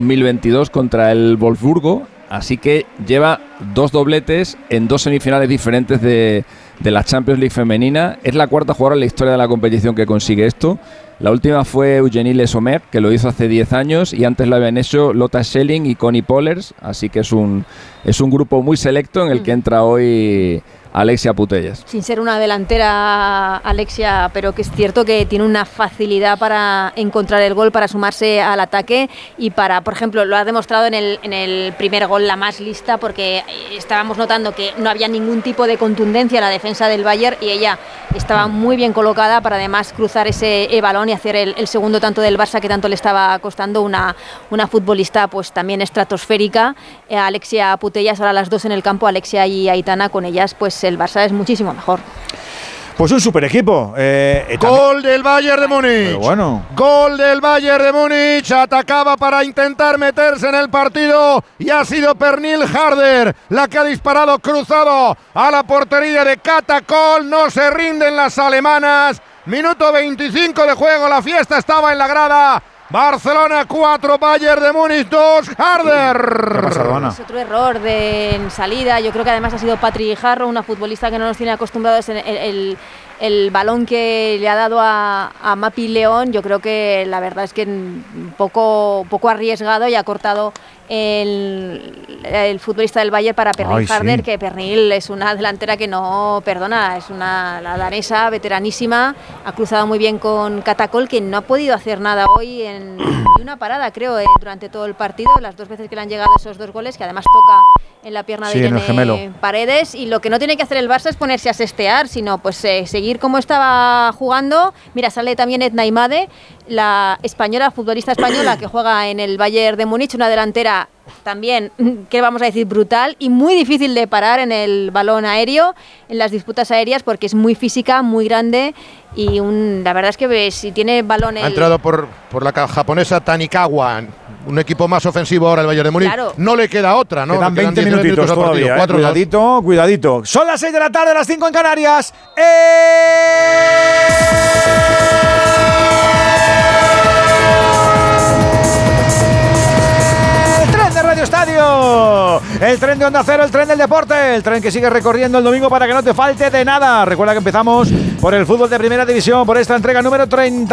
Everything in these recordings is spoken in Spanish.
2022 contra el Wolfsburgo, así que lleva 2 dobletes en 2 semifinales diferentes de la Champions League femenina. Es la 4ª jugadora en la historia de la competición que consigue esto. La última fue Eugenie Le Sommer, que lo hizo hace 10 años, y antes lo habían hecho Lotta Schelling y Connie Pollers, así que es un grupo muy selecto en el que entra hoy Alexia Putellas. Sin ser una delantera, Alexia, pero que es cierto que tiene una facilidad para encontrar el gol, para sumarse al ataque y para, por ejemplo, lo ha demostrado en el primer gol, la más lista, porque estábamos notando que no había ningún tipo de contundencia en la defensa del Bayern y ella estaba muy bien colocada para además cruzar ese balón y hacer el segundo tanto del Barça que tanto le estaba costando. Una futbolista pues también estratosférica, Alexia Putellas, ahora las dos en el campo, Alexia y Aitana, con ellas pues el Barça es muchísimo mejor. Pues un super equipo. Gol del Bayern de Múnich. Bueno. Gol del Bayern de Múnich. Atacaba para intentar meterse en el partido y ha sido Pernille Harder la que ha disparado cruzado a la portería de Catacol. No se rinden las alemanas. Minuto 25 de juego. La fiesta estaba en la grada. Barcelona 4, Bayern de Múnich 2, Harder. ¿Qué ha pasado, Ana? Es otro error en salida. Yo creo que además ha sido Patri Jarro, una futbolista que no nos tiene acostumbrados en el balón que le ha dado a Mapi León. Yo creo que la verdad es que poco arriesgado, y ha cortado el futbolista del Bayern para Pernille Harder, sí. Que Pernille es una delantera que no perdona, es la danesa veteranísima, ha cruzado muy bien con Catacol, que no ha podido hacer nada hoy en una parada, creo, durante todo el partido, las 2 veces que le han llegado esos 2 goles, que además toca en la pierna de Irene Paredes, y lo que no tiene que hacer el Barça es ponerse a sestear, sino pues seguir como estaba jugando. Mira, sale también Edna Imade, la española, futbolista española que juega en el Bayern de Múnich, una delantera también, ¿qué vamos a decir?, brutal y muy difícil de parar en el balón aéreo, en las disputas aéreas, porque es muy física, muy grande y la verdad es que si tiene balón... Ha entrado por la japonesa Tanikawa, un equipo más ofensivo ahora el Bayern de Múnich. Claro. No le queda otra, ¿no? Quedan 20 minutitos todavía, cuidadito. Son las 6 de la tarde, las 5 en Canarias. Radio Estadio, el tren de Onda Cero, el tren del deporte, el tren que sigue recorriendo el domingo para que no te falte de nada. Recuerda que empezamos por el fútbol de primera división, por esta entrega número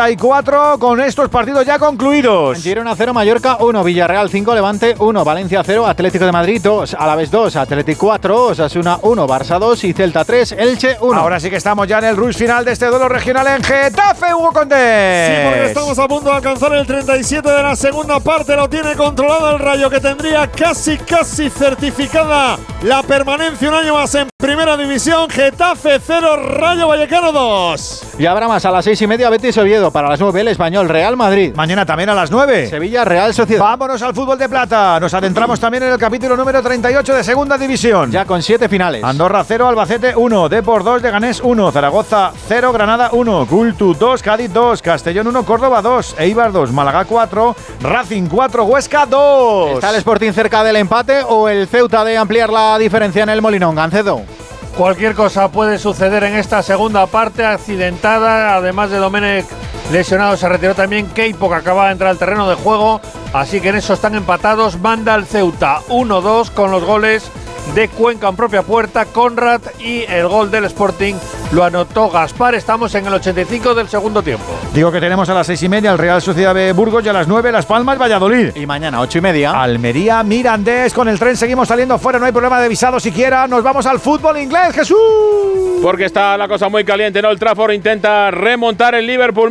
34, con estos partidos ya concluidos. Girona 0, Mallorca 1, Villarreal 5, Levante 1, Valencia 0, Atlético de Madrid 2, Alavés 2, Atlético 4, Osasuna 1, Barça 2 y Celta 3, Elche 1. Ahora sí que estamos ya en el rush final de este duelo regional en Getafe, Hugo Condés. Sí, porque estamos a punto de alcanzar el 37 de la segunda parte, lo tiene controlado el Rayo, que tendría casi certificada la permanencia un año más en primera división. Getafe 0, Rayo Vallecano 2. Y habrá más a las 6:30, Betis Oviedo. Para las 9, el Español Real Madrid. Mañana también a las 9, Sevilla Real Sociedad. Vámonos al fútbol de plata. Nos adentramos también en el capítulo número 38 de segunda división. Ya con 7 finales. Andorra 0, Albacete 1, Depor 2, Leganés 1, Zaragoza 0, Granada 1, Cultu 2, Cádiz 2, Castellón 1, Córdoba 2, Eibar 2, Málaga 4, Racing 4, Huesca 2. ¿Está el Sporting cerca del empate o el Ceuta de ampliar la diferencia en el Molinón, Gancedo? Cualquier cosa puede suceder en esta segunda parte accidentada. Además de Domenech lesionado, se retiró también Keipo, que acaba de entrar al terreno de juego. Así que en eso están empatados. Manda el Ceuta 1-2 con los goles de Cuenca en propia puerta, Conrad, y el gol del Sporting lo anotó Gaspar. Estamos en el 85 del segundo tiempo. Digo que tenemos a las 6:30 el Real Sociedad de Burgos y a las 9 Las Palmas, Valladolid. Y mañana 8:30 Almería, Mirandés. Con el tren seguimos saliendo fuera, no hay problema de visado siquiera. Nos vamos al fútbol inglés, Jesús. Porque está la cosa muy caliente, ¿no? El Trafford intenta remontar el Liverpool,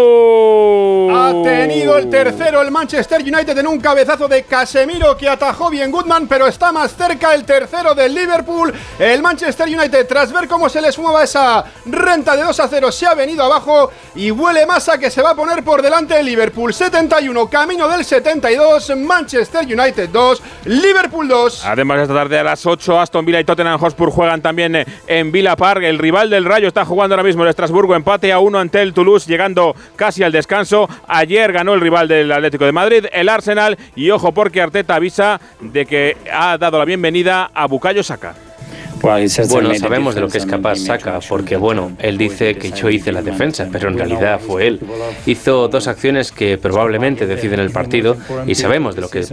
Manu. Ha tenido el tercero el Manchester United en un cabezazo de Casemiro que atajó bien Goodman, pero está más cerca el tercero del Liverpool. El Manchester United, tras ver cómo se les mueva esa renta de 2-0, se ha venido abajo y huele más a que se va a poner por delante el Liverpool. 71, camino del 72, Manchester United 2, Liverpool 2. Además, esta tarde a las 8, Aston Villa y Tottenham Hotspur juegan también en Villa Park. El rival del Rayo está jugando ahora mismo el Estrasburgo, empate a 1 ante el Toulouse, llegando casi al descanso. Ayer ganó el rival del Atlético de Madrid, el Arsenal, y ojo porque Arteta avisa de que ha dado la bienvenida a Bukayo Saka. Bueno, sabemos de lo que es capaz Saka, porque bueno, él dice que yo hice la defensa, pero en realidad fue él. Hizo 2 acciones que probablemente deciden el partido y sabemos de lo que